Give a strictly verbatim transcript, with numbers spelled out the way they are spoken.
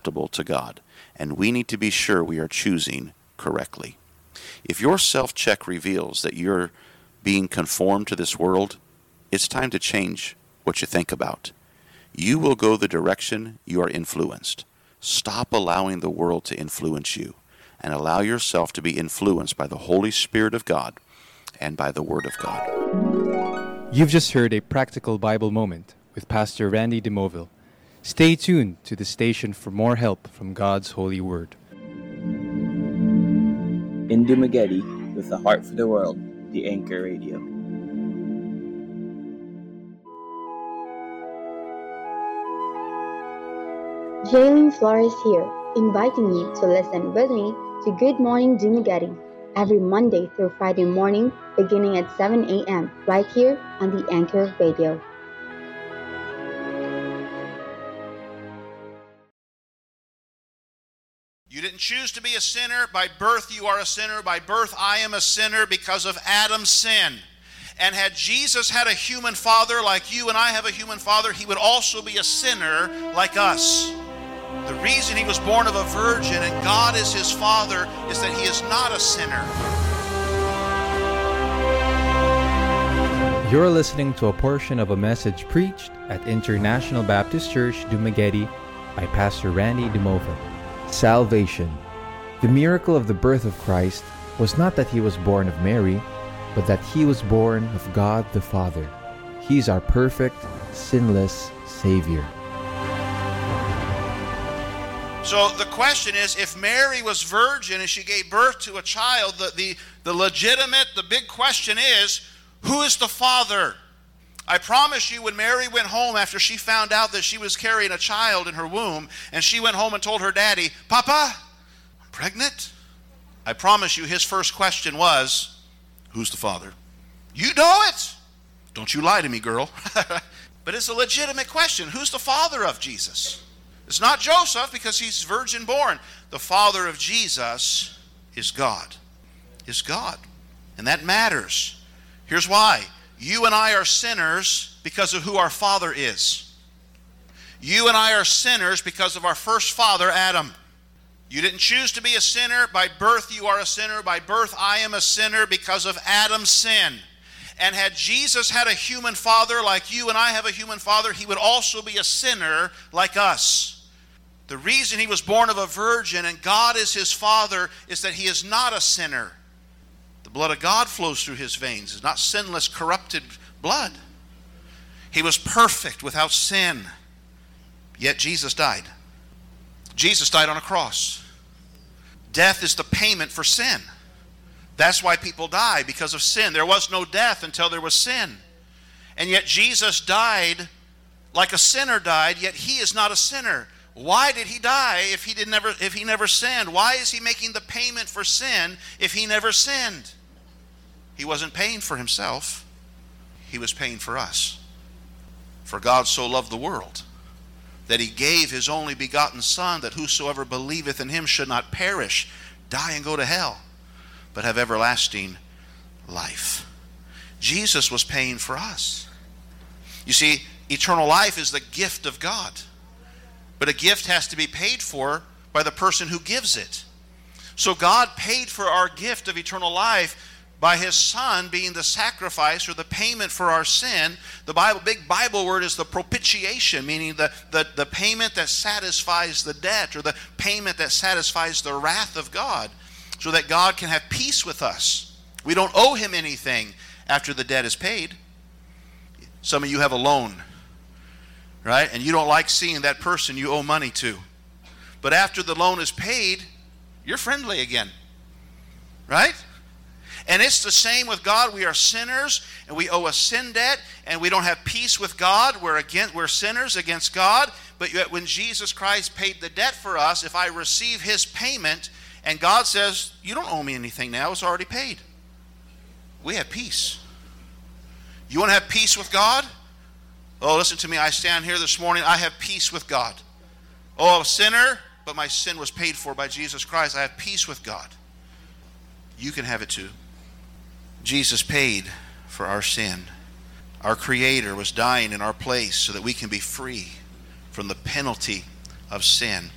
acceptable to God, and we need to be sure we are choosing correctly. If your self-check reveals that you're being conformed to this world, it's time to change what you think about. You will go the direction you are influenced. Stop allowing the world to influence you, and allow yourself to be influenced by the Holy Spirit of God and by the Word of God. You've just heard a practical Bible moment with Pastor Randy DeMoville. Stay tuned to the station for more help from God's holy Word. In Dumaguete, with a heart for the world, the Anchor Radio. Jaylene Flores here, inviting you to listen with me to Good Morning Dumaguete every Monday through Friday morning, beginning at seven a.m. right here on the Anchor Radio. You didn't choose to be a sinner. By birth you are a sinner. By birth I am a sinner because of Adam's sin. And had Jesus had a human father like you and I have a human father, he would also be a sinner like us. The reason he was born of a virgin and God is his father is that he is not a sinner. You're listening to a portion of a message preached at International Baptist Church, Dumaguete by Pastor Randy DeMoville. Salvation. The miracle of the birth of Christ was not that he was born of Mary, but that he was born of God the Father. He's our perfect, sinless Savior. So the question is, if Mary was virgin and she gave birth to a child, the, the, the legitimate, the big question is, who is the father? I promise you, when Mary went home after she found out that she was carrying a child in her womb, and she went home and told her daddy, Papa, I'm pregnant. I promise you, his first question was, who's the father? You know it. Don't you lie to me, girl. But it's a legitimate question. Who's the father of Jesus? It's not Joseph because he's virgin born. The father of Jesus is God. Is God. And that matters. Here's why. You and I are sinners because of who our father is. You and I are sinners because of our first father, Adam. You didn't choose to be a sinner. By birth you are a sinner. By birth I am a sinner because of Adam's sin. And had Jesus had a human father like you and I have a human father, he would also be a sinner like us. The reason he was born of a virgin and God is his father is that he is not a sinner. The blood of God flows through his veins. It's not sinless, corrupted blood. He was perfect without sin. Yet Jesus died. Jesus died on a cross. Death is the payment for sin. That's why people die, because of sin. There was no death until there was sin. And yet Jesus died like a sinner died, yet he is not a sinner. Why did he die if he did never if he never sinned? Why is he making the payment for sin if he never sinned? He wasn't paying for himself. He was paying for us. For God so loved the world that he gave his only begotten Son, that whosoever believeth in him should not perish, die and go to hell, but have everlasting life. Jesus was paying for us. You see, eternal life is the gift of God. But a gift has to be paid for by the person who gives it. So God paid for our gift of eternal life by his Son being the sacrifice or the payment for our sin. The Bible, big Bible word is the propitiation, meaning the, the, the payment that satisfies the debt, or the payment that satisfies the wrath of God, so that God can have peace with us. We don't owe him anything after the debt is paid. Some of you have a loan, right? And you don't like seeing that person you owe money to. But after the loan is paid, you're friendly again, right? And it's the same with God. We are sinners, and we owe a sin debt, and we don't have peace with God. We're against, we're sinners against God. But yet when Jesus Christ paid the debt for us, if I receive his payment, and God says, you don't owe me anything now, it's already paid, we have peace. You want to have peace with God? Oh, listen to me. I stand here this morning. I have peace with God. Oh, I'm a sinner, but my sin was paid for by Jesus Christ. I have peace with God. You can have it too. Jesus paid for our sin. Our Creator was dying in our place so that we can be free from the penalty of sin.